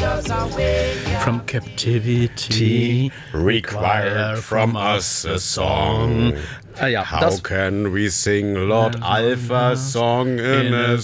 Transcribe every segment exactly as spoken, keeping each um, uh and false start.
From captivity require from us a song. Ah, ja, How das can we sing Lord Alpha's song in a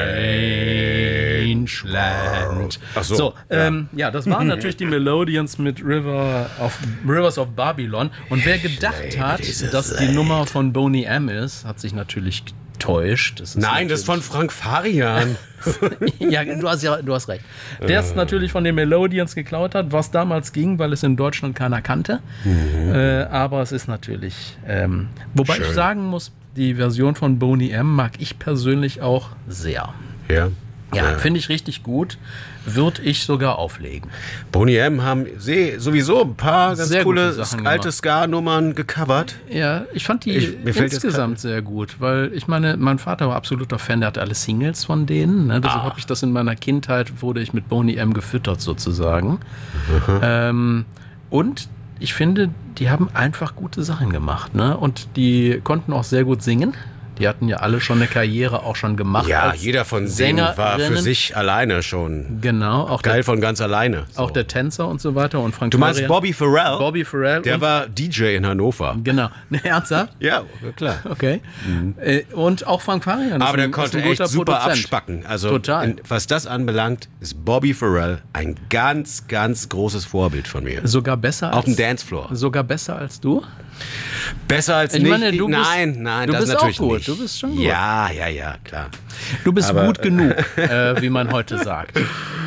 strange land? Ach so, so ja. Ähm, ja, das waren natürlich die Melodians mit River of, Rivers of Babylon. Und wer gedacht hat, dass die Nummer von Boney M ist, hat sich natürlich täuscht. Das ist Nein, das ist von Frank Farian. Ja, du hast ja, du hast recht. Der es natürlich von den Melodians geklaut hat, was damals ging, weil es in Deutschland keiner kannte. Mhm. Äh, aber es ist natürlich, ähm, wobei Schön. ich sagen muss, die Version von Boney M mag ich persönlich auch sehr. Ja. Ja, ja. Finde ich richtig gut. Würde ich sogar auflegen. Boney M haben sie sowieso ein paar ganz sehr coole alte Ska-Nummern gecovert. Ja, ich fand die ich, insgesamt sehr gut, weil ich meine, mein Vater war absoluter Fan, der hatte alle Singles von denen. Ne? Deshalb ah. habe ich das in meiner Kindheit, wurde ich mit Boney M gefüttert sozusagen. Mhm. Ähm, und ich finde, die haben einfach gute Sachen gemacht. Ne? Und die konnten auch sehr gut singen. Die hatten ja alle schon eine Karriere auch schon gemacht. Ja, jeder von denen war für sich alleine schon. Genau. Auch geil der, von ganz alleine. So. Auch der Tänzer und so weiter. Und Frank Du meinst Farian. Bobby Farrell? Bobby Farrell. Der war D J in Hannover. Genau. Ernsthaft? Ja, klar. Okay. Mhm. Und auch Frank Farian. Aber der ein, konnte echt super Produzent. abspacken. Also Total. In, was das anbelangt, ist Bobby Farrell ein ganz, ganz großes Vorbild von mir. Sogar besser als... Auf dem Dancefloor. Sogar besser als du? Besser als ich nicht. Meine, du nein, bist, nein, du das bist natürlich auch gut. nicht. Du bist schon gut. Ja, ja, ja, klar. Du bist Aber, gut genug, äh, wie man heute sagt.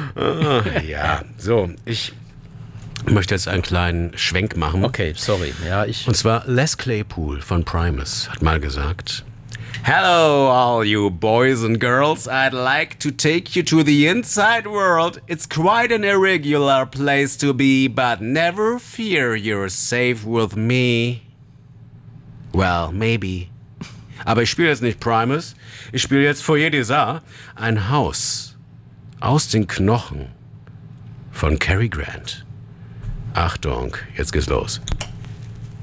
Ja, so, ich möchte jetzt einen kleinen Schwenk machen. Okay, sorry. Ja, ich Und zwar Les Claypool von Primus hat mal gesagt: Hello, all you boys and girls. I'd like to take you to the inside world. It's quite an irregular place to be, but never fear, you're safe with me. Well, maybe. Aber ich spiele jetzt nicht Primus. Ich spiele jetzt Foyer des Arts, ein Haus aus den Knochen von Cary Grant. Achtung, jetzt geht's los.